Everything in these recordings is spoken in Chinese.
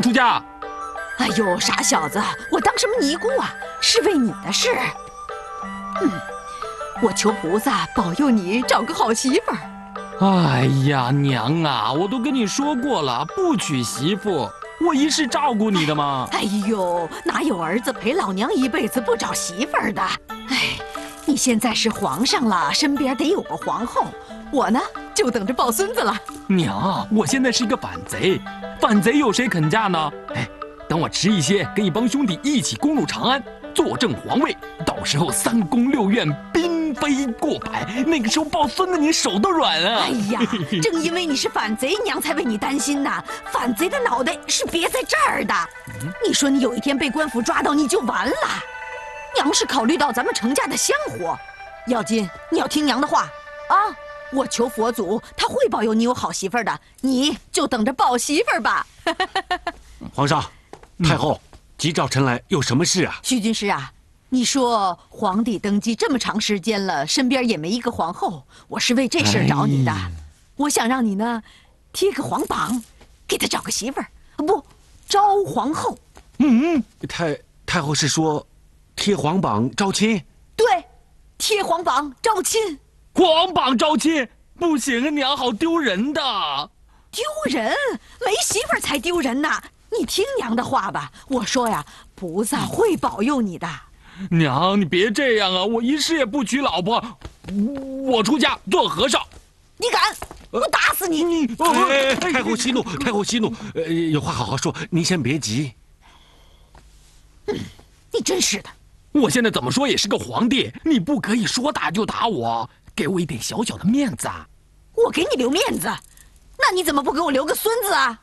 出家。 哎呦，傻小子，我当什么尼姑啊？是为你的事。我求菩萨保佑你找个好媳妇儿。 哎呀，娘啊，我都跟你说过了，不娶媳妇，我一世照顾你的嘛。 哎呦，哪有儿子陪老娘一辈子不找媳妇儿的？哎，你现在是皇上了，身边得有个皇后。我呢，就等着抱孙子了。 娘，我现在是一个反贼，反贼有谁肯嫁呢？哎，等我迟一些，跟一帮兄弟一起攻入长安，坐镇皇位，到时候3宫6院嫔妃过百，那个时候抱孙子你手都软啊！ 哎呀，正因为你是反贼，娘才为你担心呢。反贼的脑袋是别在这儿的。你说你有一天被官府抓到，你就完了。娘是考虑到咱们程家的香火，要紧你要听娘的话啊！我求佛祖，他会保佑你有好媳妇儿的，你就等着抱媳妇儿吧。 皇上，太后急召臣来，有什么事啊？ 徐军师啊，你说皇帝登基这么长时间了，身边也没一个皇后，我是为这事儿找你的。我想让你呢，贴个皇榜，给他找个媳妇儿，不，招皇后。 太后是说，贴皇榜招亲？ 对，贴皇榜招亲。 皇榜招亲不行啊，娘，好丢人的。 丢人？没媳妇儿才丢人呢！你听娘的话吧，我说呀，菩萨会保佑你的。 娘，你别这样啊！我一世也不娶老婆，我出家做和尚。 你敢？我打死你！ 太后息怒，太后息怒，有话好好说，您先别急。 你真是的！ 我现在怎么说也是个皇帝，你不可以说打就打我，给我一点小小的面子啊！ 我给你留面子，那你怎么不给我留个孙子啊？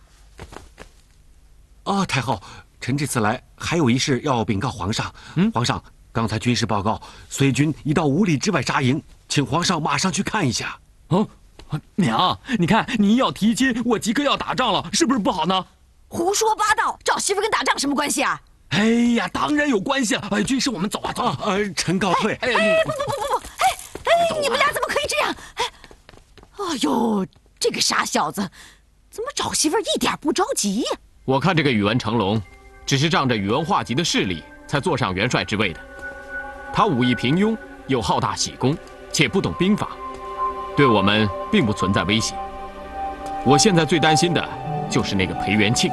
太后，臣这次来还有一事要禀告皇上。皇上，刚才军事报告，隋军已到5里之外扎营，请皇上马上去看一下。 娘，你看你要提亲，我即刻要打仗了，是不是不好呢？ 胡说八道！找媳妇跟打仗什么关系啊？ 哎呀，当然有关系了。哎，军师，我们走啊，走啊！ 臣告退。 不！你们俩怎么可以这样？哎呦，这个傻小子，怎么找媳妇一点不着急呀？ 我看这个宇文成龙，只是仗着宇文化及的势力才坐上元帅之位的。他武艺平庸，又好大喜功，且不懂兵法，对我们并不存在威胁。我现在最担心的就是那个裴元庆。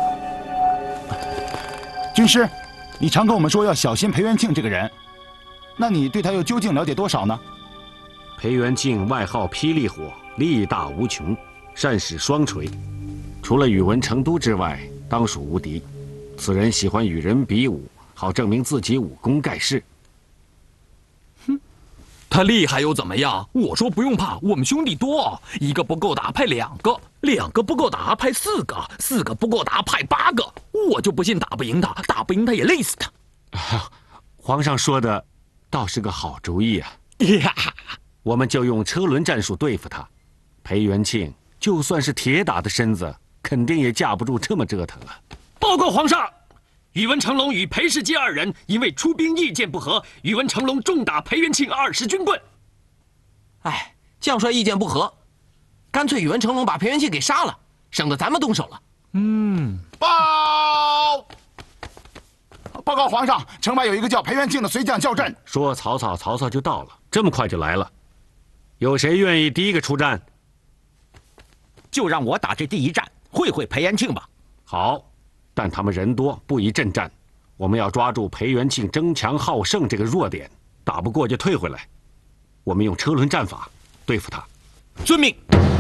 军师，你常跟我们说要小心裴元庆这个人，那你对他又究竟了解多少呢？ 裴元庆外号霹雳火，力大无穷，善使双锤，除了宇文成都之外，当属无敌。此人喜欢与人比武，好证明自己武功盖世。 他厉害又怎么样？我说不用怕，我们兄弟多，一个不够打派2个，2个不够打派4个，4个不够打派8个，我就不信打不赢他，打不赢他也累死他。 皇上说的倒是个好主意啊！我们就用车轮战术对付他。裴元庆就算是铁打的身子，肯定也架不住这么折腾啊！ 报告皇上，宇文成龙与裴世基2人因为出兵意见不合，宇文成龙重打裴元庆20军棍。 哎，将帅意见不合，干脆宇文成龙把裴元庆给杀了，省得咱们动手了。 报告皇上，城外有一个叫裴元庆的隋将叫阵。 说曹操，曹操就到了，这么快就来了。有谁愿意第一个出战？ 就让我打这第一战，会会裴元庆吧。 好，但他们人多，不宜阵战。我们要抓住裴元庆争强好胜这个弱点，打不过就退回来。我们用车轮战法对付他。 遵命。